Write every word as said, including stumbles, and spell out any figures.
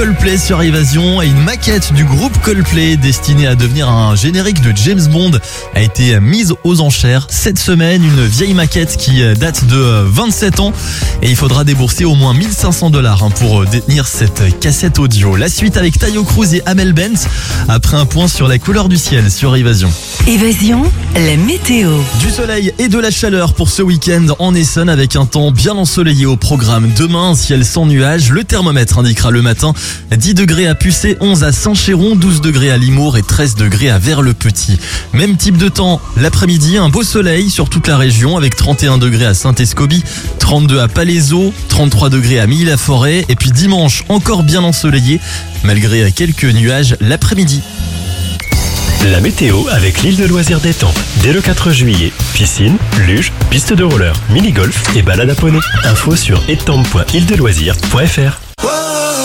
Coldplay sur Évasion et une maquette du groupe Coldplay destinée à devenir un générique de James Bond a été mise aux enchères cette semaine. Une vieille maquette qui date de vingt-sept ans et il faudra débourser au moins mille cinq cents dollars pour détenir cette cassette audio. La suite avec Taio Cruz et Amel Bent après un point sur la couleur du ciel sur Évasion. Évasion, la météo. Du soleil et de la chaleur pour ce week-end en Essonne avec un temps bien ensoleillé au programme. Demain, ciel sans nuages. Le thermomètre indiquera le matin dix degrés à Pucé, onze à Saint-Chéron, douze degrés à Limours et treize degrés à Vers-le-Petit. Même type de temps l'après-midi, un beau soleil sur toute la région avec trente et un degrés à Saint-Escobie, trente-deux à Palaiseau, trente-trois degrés à Milly-la-Forêt et puis dimanche encore bien ensoleillé malgré quelques nuages l'après-midi. La météo avec l'île de loisirs d'Étampes. Dès le quatre juillet, piscine, luge, piste de roller, mini-golf et balade à poney. Info sur étampes point île de loisirs point f r.